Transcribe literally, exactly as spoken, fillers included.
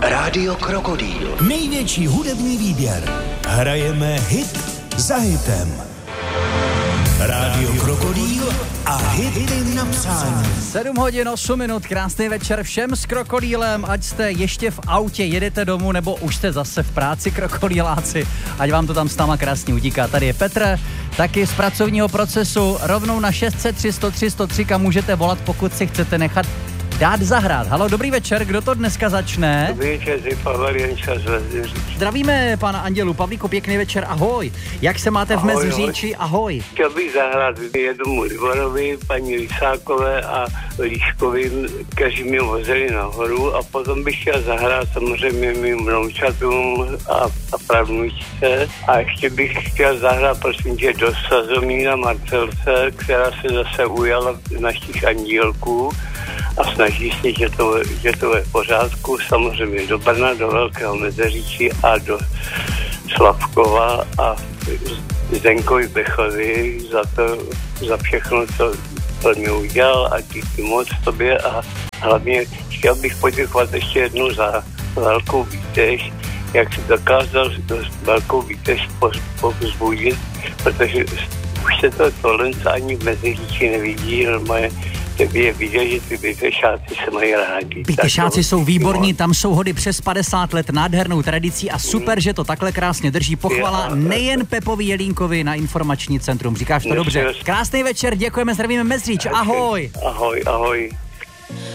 Rádio Krokodýl. Největší hudební výběr. Hrajeme hit za hitem. Rádio Krokodýl a hity na přání. sedm hodin osm minut, krásný večer všem s Krokodýlem, ať jste ještě v autě, jedete domů, nebo už jste zase v práci, krokodýláci, ať vám to tam s náma krásně utíká. Tady je Petr, taky z pracovního procesu, rovnou na šest set tři sto tři sto tři, kam můžete volat, pokud si chcete nechat dát zahrát. Halo, dobrý večer, kdo to dneska začne? Dobrý večer, je Pavel Janča z Meziříčí. Zdravíme pana Andělu, Pavlíku, pěkný večer, ahoj. Jak se máte Ahoj, v Meziříčí? Ahoj. Chtěl bych zahrát jednomu Liborovi, paní Lisákové a Líškovi, kteří mi vozili nahoru, a potom bych chtěl zahrát samozřejmě mým vnoučatům a, a pravnučce. A ještě bych chtěl zahrát, prosím tě, do Sazomína Marcelce, která se zase ujala našich andělků a snaží se, že to, že to je v pořádku, samozřejmě do Brna, do Velkého Meziříčí a do Slavkova a Zdenkovi Bechovi za to, za všechno, co to mě udělal, a díky moc tobě, a hlavně chtěl bych poděkovat ještě jednou za velkou výtež, jak si dokázal velkou výtež povzbudit, protože už se to tohle ani v Meziříčí nevidí, normálně tebe je vidět, že ty Bítešáci se mají rádi. Bítešáci jsou výborní, tam jsou hody přes padesát let, nádhernou tradicí a super, že to takhle krásně drží. Pochvala nejen Pepovi Jelínkovi na informační centrum, říkáš to dobře. Krásný večer, děkujeme, zdravíme Meziříč, ahoj. Ahoj, ahoj.